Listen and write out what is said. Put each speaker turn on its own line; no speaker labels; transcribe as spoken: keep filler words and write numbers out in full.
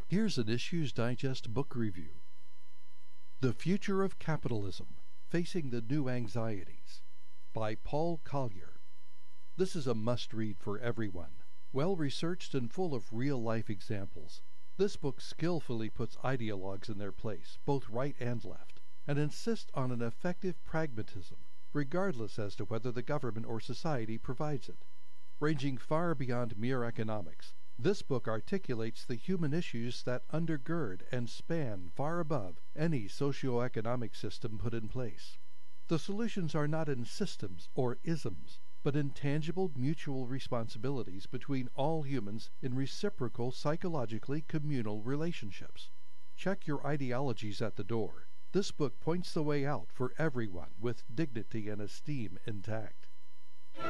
Here's an Issues Digest book review. The Future of Capitalism, Facing the New Anxieties, by Paul Collier. This is a must-read for everyone. Well-researched and full of real-life examples, this book skillfully puts ideologues in their place, both right and left, and insists on an effective pragmatism, regardless as to whether the government or society provides it. Ranging far beyond mere economics, this book articulates the human issues that undergird and span far above any socio-economic system put in place. The solutions are not in systems or isms, but in tangible mutual responsibilities between all humans in reciprocal, psychologically communal relationships. Check your ideologies at the door. This book points the way out for everyone with dignity and esteem intact.